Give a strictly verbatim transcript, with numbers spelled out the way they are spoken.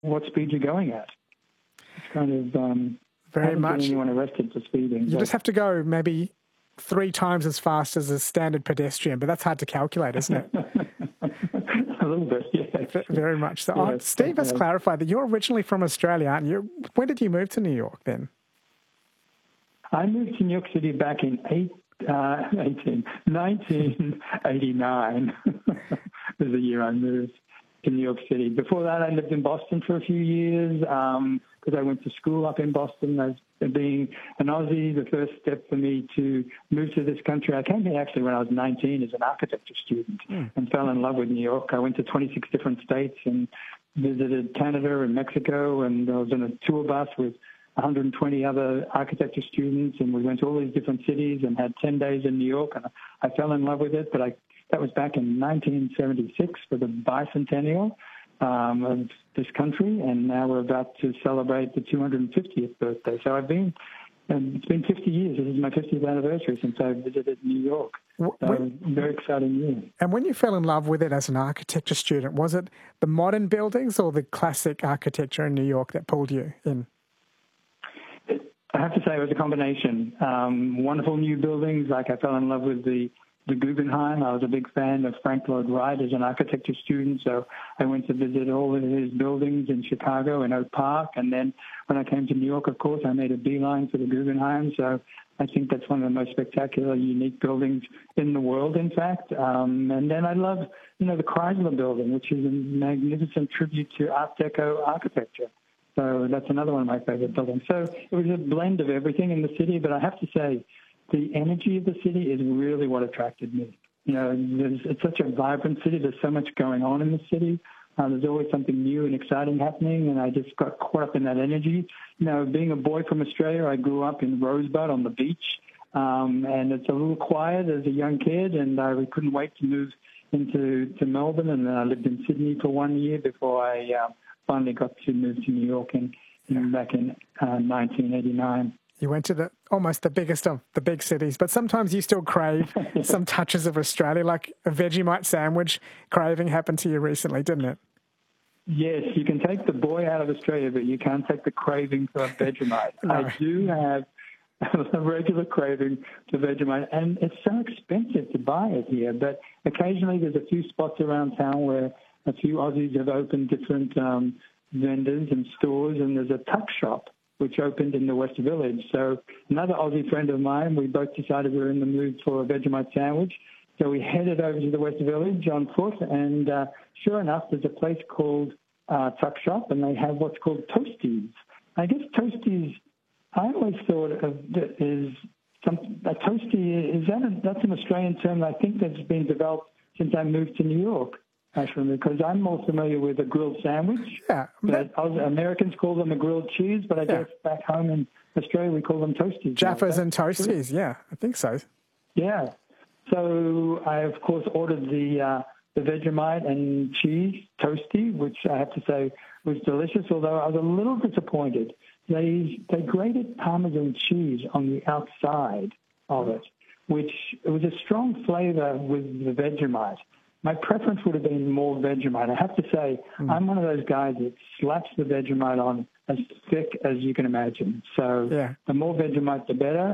what speed you're going at. It's kind of um, very I haven't much. seen anyone arrested for speeding. You just have to go maybe three times as fast as a standard pedestrian, but that's hard to calculate, isn't it? A little bit, yes. Very much so. Yes, oh, Steve has yes. clarified that you're originally from Australia, aren't you? When did you move to New York then? I moved to New York City back in eight, uh, eighteen, nineteen eighty-nine was the year I moved to New York City. Before that, I lived in Boston for a few years because um, I went to school up in Boston. As being an Aussie, the first step for me to move to this country, I came here actually when I was nineteen as an architecture student mm. and fell in love with New York. I went to twenty-six different states and visited Canada and Mexico, and I was in a tour bus with one hundred twenty other architecture students, and we went to all these different cities and had ten days in New York, and I fell in love with it. But I, that was back in nineteen seventy-six for the bicentennial um, of this country, and now we're about to celebrate the two hundred fiftieth birthday. So I've been, and it's been fifty years. This is my fiftieth anniversary since I visited New York. So when, very exciting year. And when you fell in love with it as an architecture student, was it the modern buildings or the classic architecture in New York that pulled you in? I have to say it was a combination. Um, wonderful new buildings, like I fell in love with the, the Guggenheim. I was a big fan of Frank Lloyd Wright as an architecture student, so I went to visit all of his buildings in Chicago in Oak Park. And then when I came to New York, of course, I made a beeline for the Guggenheim. So I think that's one of the most spectacular, unique buildings in the world, in fact. Um, and then I love, you know, the Chrysler Building, which is a magnificent tribute to Art Deco architecture. So that's another one of my favorite buildings. So it was a blend of everything in the city, but I have to say the energy of the city is really what attracted me. You know, there's, it's such a vibrant city. There's so much going on in the city. Uh, there's always something new and exciting happening, and I just got caught up in that energy. You know, being a boy from Australia, I grew up in Rosebud on the beach, um, and it's a little quiet as a young kid, and I couldn't wait to move into to Melbourne, and then I lived in Sydney for one year before I uh, finally got to move to New York in, in back in uh, nineteen eighty-nine. You went to the almost the biggest of the big cities, but sometimes you still crave some touches of Australia, like a Vegemite sandwich craving happened to you recently, didn't it? Yes, you can take the boy out of Australia, but you can't take the craving for Vegemite. No. I do have a regular craving for Vegemite, and it's so expensive to buy it here, but occasionally there's a few spots around town where a few Aussies have opened different um, vendors and stores, and there's a tuck shop which opened in the West Village. So another Aussie friend of mine, we both decided we were in the mood for a Vegemite sandwich. So we headed over to the West Village on foot, and uh, sure enough, there's a place called uh, Tuck Shop, and they have what's called Toasties. I guess Toasties, I always thought of it is some, a toasty, is that a, that's an Australian term I think that's been developed since I moved to New York. Actually, because I'm more familiar with a grilled sandwich. Yeah, but Americans call them a grilled cheese, but I guess yeah. back home in Australia we call them toasties. Jaffas and toasties, yeah, I think so. Yeah. So I, of course, ordered the uh, the Vegemite and cheese toasty, which I have to say was delicious, although I was a little disappointed. They, they grated Parmesan cheese on the outside of it, which it was a strong flavor with the Vegemite. My preference would have been more Vegemite. I have to say, mm. I'm one of those guys that slaps the Vegemite on as thick as you can imagine. So yeah. the more Vegemite, the better.